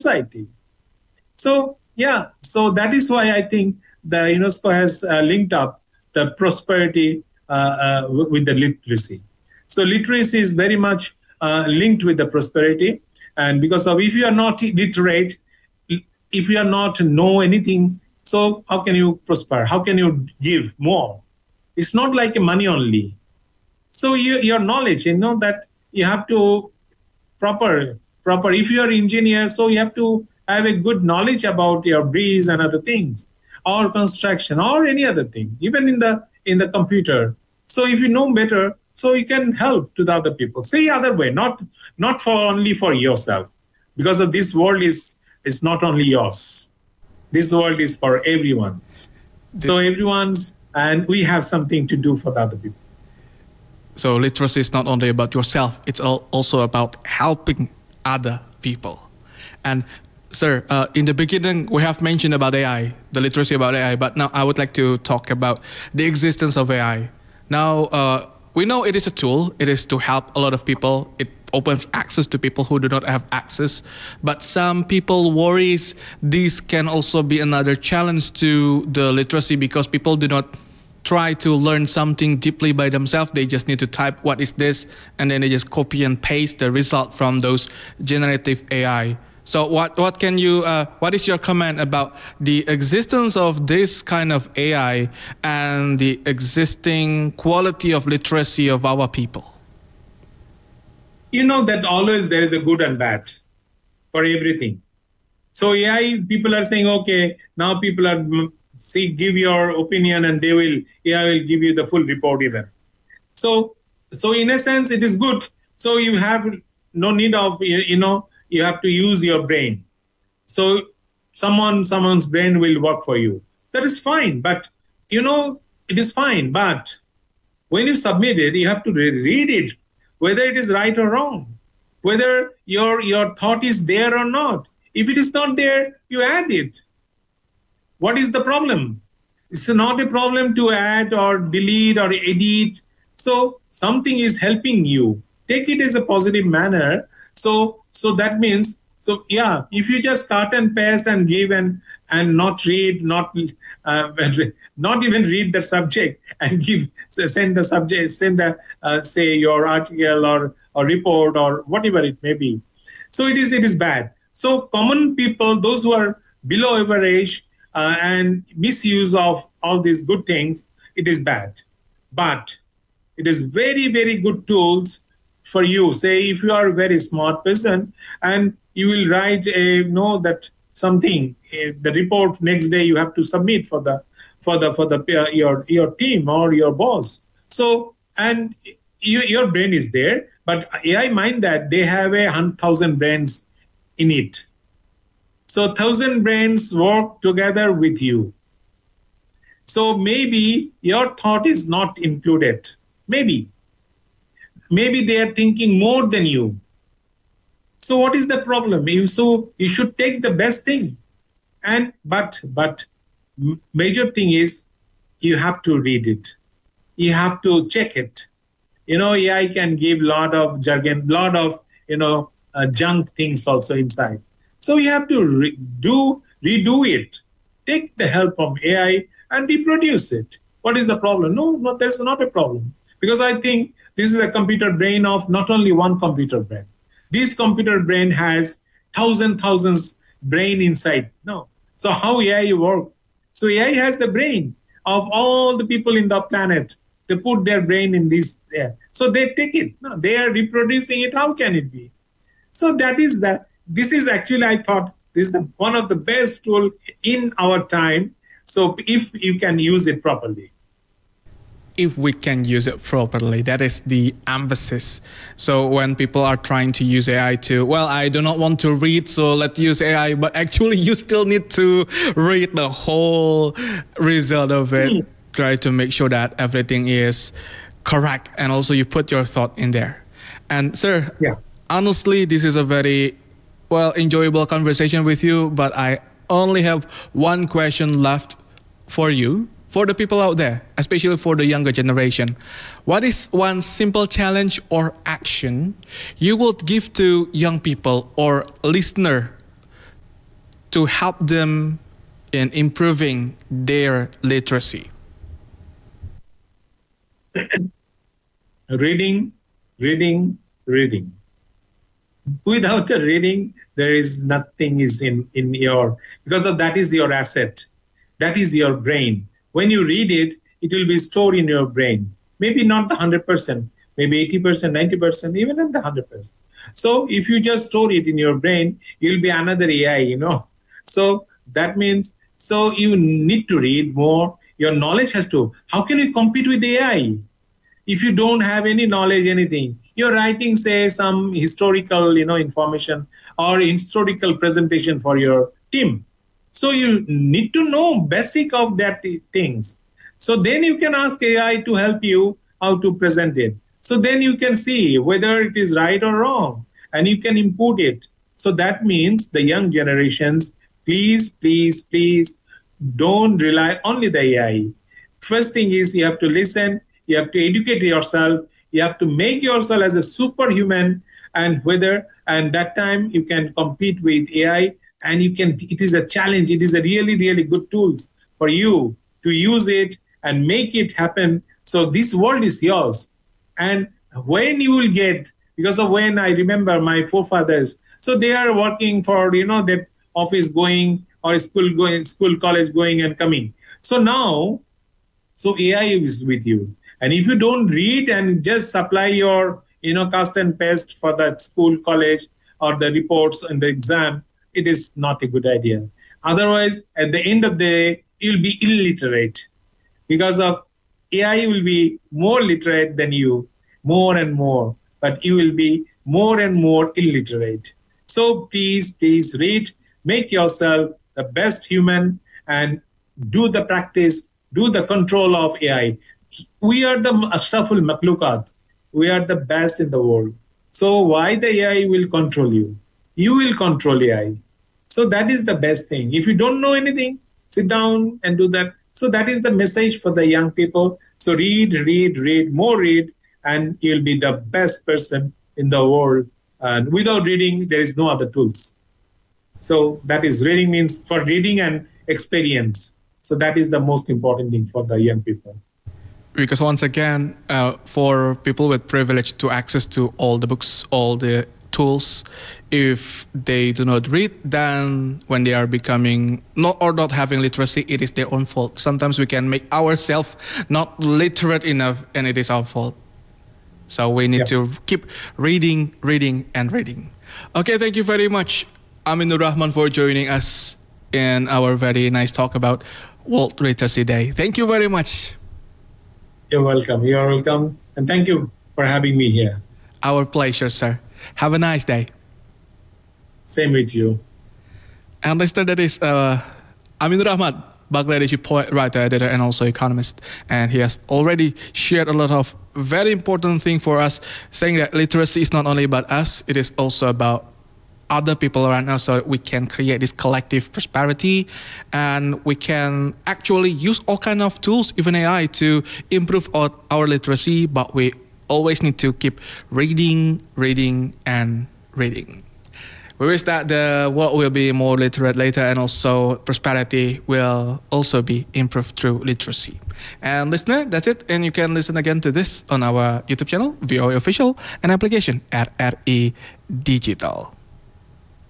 society. So yeah, so that is why I think the UNESCO has linked up the prosperity with the literacy. So literacy is very much linked with the prosperity, and because of if you are not literate, if you are not know anything, so how can you prosper? How can you give more? It's not like money only. So your knowledge, that you have to proper. If you are engineer, so you have to have a good knowledge about your breeze and other things, or construction, or any other thing, even in the computer. So if you know better, so you can help to the other people. Say other way, not for only for yourself, because of this world is not only yours. This world is for everyone's. So everyone's, and we have something to do for the other people. So literacy is not only about yourself, it's also about helping other people. And sir, in the beginning, we have mentioned about AI, the literacy about AI, but now I would like to talk about the existence of AI. Now, we know it is a tool. It is to help a lot of people. It opens access to people who do not have access. But some people worries this can also be another challenge to the literacy because people do not try to learn something deeply by themselves. They just need to type what is this, and then they just copy and paste the result from those generative AI. So what can you what is your comment about the existence of this kind of AI and the existing quality of literacy of our people? You know that always there is a good and bad for everything. So AI, people are saying, okay, now people are give your opinion, and AI will give you the full report even. So in a sense, it is good. So you have no need of you have to use your brain. So someone's brain will work for you. That is fine, but it is fine. But when you submit it, you have to read it, whether it is right or wrong, whether your thought is there or not. If it is not there, you add it. What is the problem? It's not a problem to add or delete or edit. So something is helping you. Take it as a positive manner. So that means, if you just cut and paste and give and not read, not even read the subject and send the subject, say your article or report or whatever it may be. So it is bad. So common people, those who are below average, and misuse of all these good things, it is bad. But it is very, very good tools for you. Say if you are a very smart person and you will write that something, the report next day you have to submit for your team or your boss. So and your brain is there, but AI mind that they have 1,000 brains in it. So 1,000 brains work together with you. So maybe your thought is not included. Maybe they are thinking more than you. So what is the problem? So you should take the best thing. But major thing is you have to read it. You have to check it. AI can give lot of jargon, lot of junk things also inside. So you have to redo it. Take the help from AI and reproduce it. What is the problem? No, there's not a problem. Because I think this is a computer brain of not only one computer brain. This computer brain has thousands brain inside. No. So how AI work? So AI has the brain of all the people in the planet. They put their brain in this. So they take it. No, they are reproducing it. How can it be? So this is actually, I thought, this is one of the best tool in our time. So if you can use it properly. If we can use it properly, that is the emphasis. So when people are trying to use AI I do not want to read, so let's use AI, but actually you still need to read the whole result of it. Try to make sure that everything is correct, and also you put your thought in there. And sir, honestly, this is a very enjoyable conversation with you, but I only have one question left for you, for the people out there, especially for the younger generation. What is one simple challenge or action you would give to young people or listener to help them in improving their literacy? Reading, reading, reading. Without the reading, there is nothing is in your, because of that is your asset. That is your brain. When you read it, it will be stored in your brain. Maybe not the 100%, maybe 80%, 90%, even at the 100%. So if you just store it in your brain, you'll be another AI. So that means, so you need to read more. Your knowledge has to, how can you compete with AI? If you don't have any knowledge, anything, you're writing, say, some historical, information or historical presentation for your team. So you need to know basic of that things. So then you can ask AI to help you how to present it. So then you can see whether it is right or wrong, and you can input it. So that means the young generations, please, please, please don't rely only the AI. First thing is you have to listen, you have to educate yourself, you have to make yourself as a superhuman, and that time you can compete with AI, and it is a challenge. It is a really, really good tools for you to use it and make it happen. So this world is yours. And when you will get, because of when I remember my forefathers, so they are working for, that office going or school, college going and coming. So now, so AI is with you. And if you don't read and just supply your, cast and paste for that school, college, or the reports and the exam, it is not a good idea. Otherwise, at the end of the day, you'll be illiterate, because of AI will be more literate than you, more and more, but you will be more and more illiterate. So please, please read, make yourself the best human, and do the practice, do the control of AI. We are the Ashraful Makhlukat. We are the best in the world. So why the AI will control you? You will control AI. So that is the best thing. If you don't know anything, sit down and do that. So that is the message for the young people. So read, more read, and you'll be the best person in the world. And without reading, there is no other tools. So that is, reading means for reading and experience. So that is the most important thing for the young people. Because once again, for people with privilege to access to all the books, all the tools, if they do not read, then when they are becoming not having literacy, it is their own fault. Sometimes we can make ourselves not literate enough, and it is our fault. So we need to keep reading, and reading. Okay, thank you very much, Aminur Rahman, for joining us in our very nice talk about World Literacy Day. Thank you very much. You're welcome. You're welcome. And thank you for having me here. Our pleasure, sir. Have a nice day. Same with you. And listener, that is Aminur Rahman, Bangladeshi poet, writer, editor, and also economist. And he has already shared a lot of very important things for us, saying that literacy is not only about us, it is also about other people around us, so we can create this collective prosperity, and we can actually use all kinds of tools, even AI, to improve our literacy, but we always need to keep reading, and reading. We wish that the world will be more literate later, and also prosperity will also be improved through literacy. And listener, that's it. And you can listen again to this on our YouTube channel, VOA Official, and application at RE Digital.